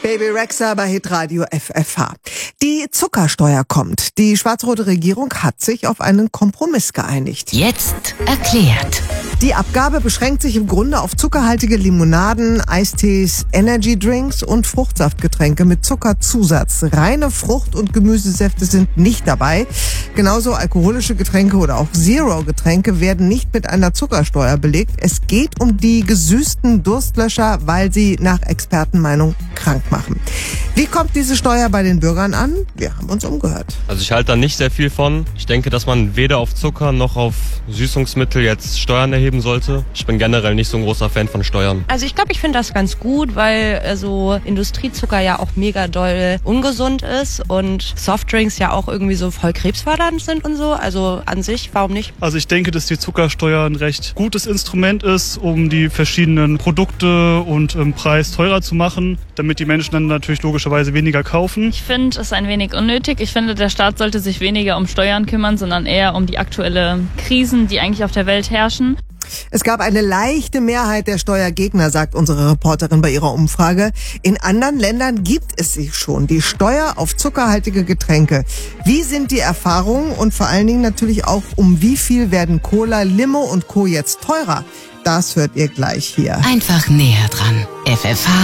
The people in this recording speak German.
Baby Rexha bei Hitradio FFH. Die Zuckersteuer kommt. Die schwarz-rote Regierung hat sich auf einen Kompromiss geeinigt. Jetzt erklärt. Die Abgabe beschränkt sich im Grunde auf zuckerhaltige Limonaden, Eistees, Energydrinks und Fruchtsaftgetränke mit Zuckerzusatz. Reine Frucht- und Gemüsesäfte sind nicht dabei. Genauso alkoholische Getränke oder auch Zero-Getränke werden nicht mit einer Zuckersteuer belegt. Es geht um die gesüßten Durstlöscher, weil sie nach Expertenmeinung krank machen. Wie kommt diese Steuer bei den Bürgern an? Wir haben uns umgehört. Also ich halte da nicht sehr viel von. Ich denke, dass man weder auf Zucker noch auf Süßungsmittel jetzt Steuern erheben sollte. Ich bin generell nicht so ein großer Fan von Steuern. Also ich glaube, ich finde das ganz gut, weil so Industriezucker ja auch mega doll ungesund ist und Softdrinks ja auch irgendwie so voll krebsfördernd sind und so. Also an sich, warum nicht? Also ich denke, dass die Zuckersteuer ein recht gutes Instrument ist, um die verschiedenen Produkte und im Preis teurer zu machen, damit die Menschen dann natürlich logischerweise weniger kaufen. Ich finde es ein wenig unnötig. Ich finde, der Staat sollte sich weniger um Steuern kümmern, sondern eher um die aktuellen Krisen, die eigentlich auf der Welt herrschen. Es gab eine leichte Mehrheit der Steuergegner, sagt unsere Reporterin bei ihrer Umfrage. In anderen Ländern gibt es sie schon, die Steuer auf zuckerhaltige Getränke. Wie sind die Erfahrungen und vor allen Dingen natürlich auch, um wie viel werden Cola, Limo und Co. jetzt teurer? Das hört ihr gleich hier. Einfach näher dran. FFH